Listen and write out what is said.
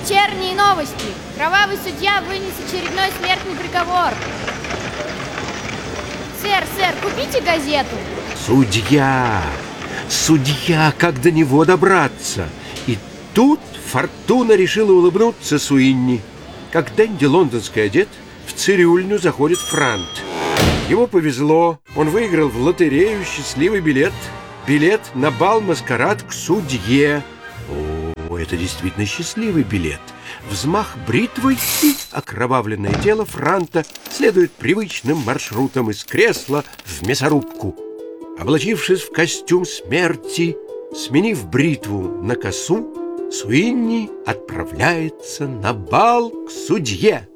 Вечерние новости. Кровавый судья вынес очередной смертный приговор. Сэр, купите газету. Судья, как до него добраться? И тут Фортуна решила улыбнуться Суинни. Как Дэнди лондонский одет, в цирюльню заходит Франт. Ему повезло, он выиграл в лотерею счастливый билет. Билет на бал-маскарад к судье. О, это действительно счастливый билет. Взмах бритвой, и окровавленное тело Франта следует привычным маршрутом из кресла в мясорубку. Облачившись в костюм смерти, сменив бритву на косу, Суинни отправляется на бал к судье.